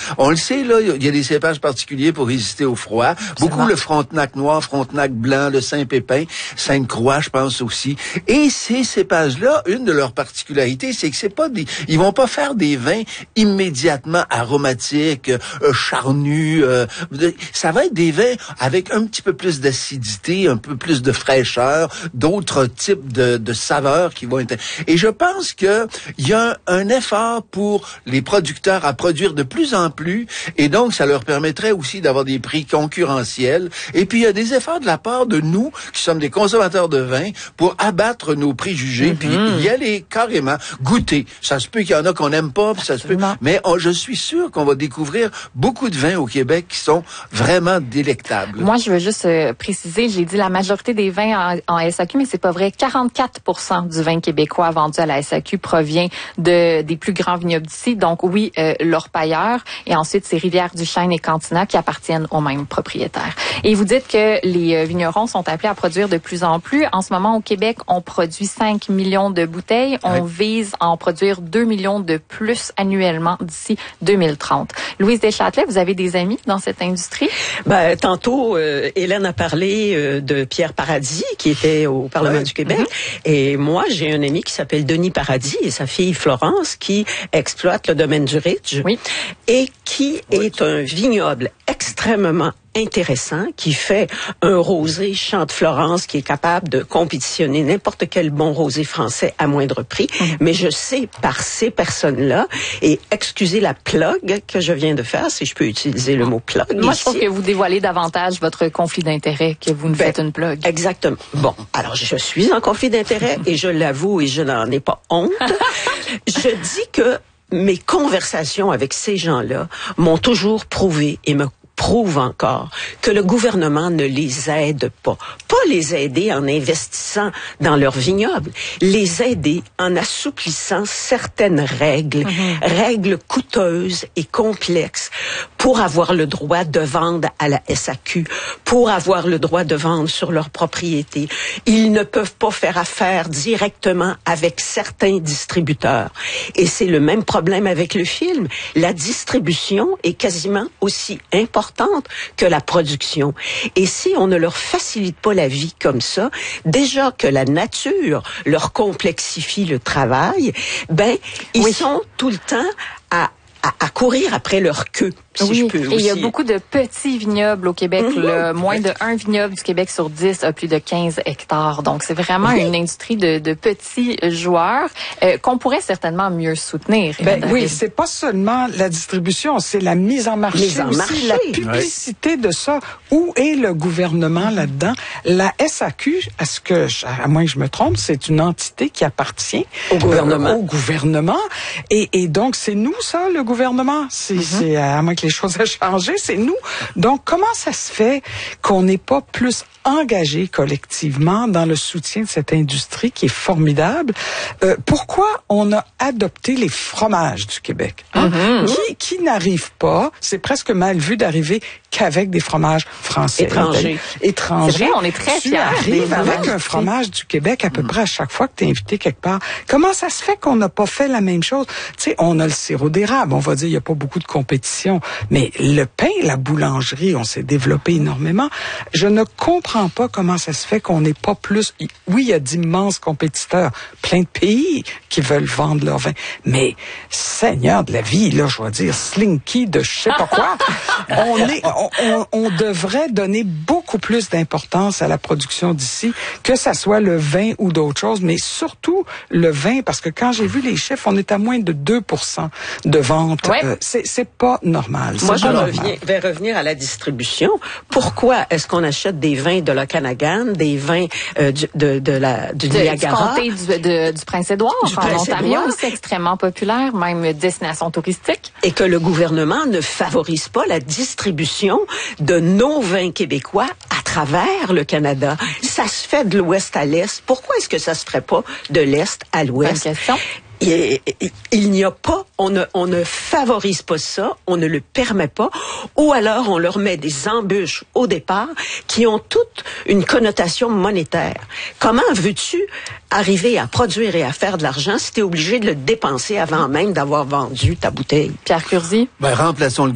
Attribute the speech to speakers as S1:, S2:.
S1: On le sait, là, il y a des cépages particuliers pour résister au froid.
S2: Absolument.
S1: Beaucoup le Frontenac noir, Frontenac blanc, le Saint-Pépin, Sainte-Croix, je pense aussi. Et ces cépages-là, une de leurs particularités, c'est que c'est pas ils vont pas faire des vins immédiatement aromatiques, charnus. Ça va être des vins avec un petit peu plus d'acidité, un peu plus de fraîcheur, d'autres types de saveurs qui vont être... Et je pense que il y a un effort pour les producteurs à produire de plus en plus, et donc ça leur permettrait aussi d'avoir des prix concurrentiels. Et puis il y a des efforts de la part de nous, qui sommes des consommateurs de vin, pour abattre nos préjugés, puis y aller carrément, goûter. Ça se peut qu'il y en a qu'on n'aime pas, puis ça se peut... Mais je suis sûr qu'on va découvrir beaucoup de vins au Québec qui sont vraiment délectables.
S2: Moi, je veux juste préciser, j'ai dit la majorité des vins en SAQ, mais c'est pas vrai. 44% du vin québécois vendu à la SAQ provient des plus grands vignobles d'ici. Donc oui, l'Orpailleur, et ensuite c'est Rivière-du-Chêne et Cantina qui appartiennent aux mêmes propriétaires. Et vous dites que les vignerons sont appelés à produire de plus en plus. En ce moment, au Québec, on produit 5 millions de bouteilles. On vise à en produire 2 millions de plus annuellement d'ici 2030. Louise Deschâtelet, vous avez des amis dans cette industrie?
S3: Tantôt, Hélène a parlé de Pierre Paradis, qui était au Parlement du Québec. Et moi, j'ai un ami qui s'appelle Denis Paradis et sa fille Florence, qui exploite le domaine du Ridge.
S2: Oui.
S3: Et qui est un vignoble extrêmement intéressant, qui fait un rosé Champ de Florence qui est capable de compétitionner n'importe quel bon rosé français à moindre prix. Mais je sais par ces personnes-là, et excusez la plug que je viens de faire, si je peux utiliser le mot plug.
S2: Moi,
S3: ici.
S2: je trouve que vous dévoilez davantage votre conflit d'intérêt que vous ne faites une plug.
S3: Exactement. Bon, alors je suis en conflit d'intérêt et je l'avoue et je n'en ai pas honte. Je dis que mes conversations avec ces gens-là m'ont toujours prouvé et me prouve encore que le gouvernement ne les aide pas. Pas les aider en investissant dans leur vignoble, les aider en assouplissant certaines règles, règles coûteuses et complexes pour avoir le droit de vendre à la SAQ, pour avoir le droit de vendre sur leur propriété. Ils ne peuvent pas faire affaire directement avec certains distributeurs. Et c'est le même problème avec le film. La distribution est quasiment aussi importante que la production. Et si on ne leur facilite pas la vie comme ça, déjà que la nature leur complexifie le travail, ils sont tout le temps à courir après leur queue, si je peux aussi.
S2: Et il y a beaucoup de petits vignobles au Québec. Moins de 1 vignoble du Québec sur 10 a plus de 15 hectares. Donc, c'est vraiment une industrie de petits joueurs qu'on pourrait certainement mieux soutenir.
S4: Oui, c'est pas seulement la distribution, c'est la mise en marché aussi, la publicité de ça. Où est le gouvernement là-dedans? La SAQ, à moins que je me trompe, c'est une entité qui appartient
S3: au gouvernement.
S4: Et donc, c'est nous, ça, le gouvernement. C'est à moins que les choses aient changé, c'est nous. Donc, comment ça se fait qu'on n'est pas plus engagé collectivement dans le soutien de cette industrie qui est formidable? Pourquoi on a adopté les fromages du Québec? Qui n'arrive pas, c'est presque mal vu d'arriver qu'avec des fromages français. Étrangers.
S2: C'est vrai, on est très fiers.
S4: Tu arrives avec un fromage du Québec à peu près à chaque fois que tu es invité quelque part. Comment ça se fait qu'on n'a pas fait la même chose? Tu sais, on a le sirop d'érable. On va dire, il n'y a pas beaucoup de compétition. Mais le pain, la boulangerie, on s'est développé énormément. Je ne comprends pas comment ça se fait qu'on n'est pas plus... Oui, il y a d'immenses compétiteurs, plein de pays qui veulent vendre leur vin. Mais, Seigneur de la vie, là, je vais dire, Slinky de je sais pas quoi. On devrait donner beaucoup plus d'importance à la production d'ici, que ça soit le vin ou d'autres choses, mais surtout le vin, parce que quand j'ai vu les chiffres, on est à moins de 2% de vente. C'est pas normal.
S3: Moi, je vais revenir à la distribution. Pourquoi est-ce qu'on achète des vins de l'Okanagan, des vins du Niagara?
S2: Du comté du Prince-Édouard, en Ontario, c'est extrêmement populaire, même destination touristique.
S3: Et que le gouvernement ne favorise pas la distribution de nos vins québécois à travers le Canada. Ça se fait de l'ouest à l'est. Pourquoi est-ce que ça se ferait pas de l'est à l'ouest?
S2: Bonne question.
S3: Il n'y a pas, on ne favorise pas ça, on ne le permet pas, ou alors on leur met des embûches au départ qui ont toute une connotation monétaire. Comment veux-tu arriver à produire et à faire de l'argent si tu es obligé de le dépenser avant même d'avoir vendu ta bouteille?
S2: Pierre Curzi?
S1: Remplaçons le